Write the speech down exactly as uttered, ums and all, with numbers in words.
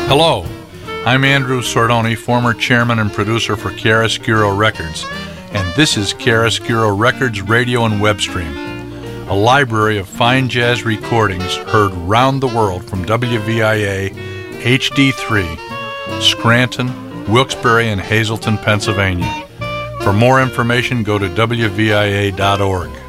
Hello, I'm Andrew Sordoni, former chairman and producer for Chiaroscuro Records, and this is Chiaroscuro Records Radio and Web Stream, a library of fine jazz recordings heard round the world from W V I A H D three, Scranton, Wilkes-Barre, and Hazleton, Pennsylvania. For more information, go to W V I A dot org.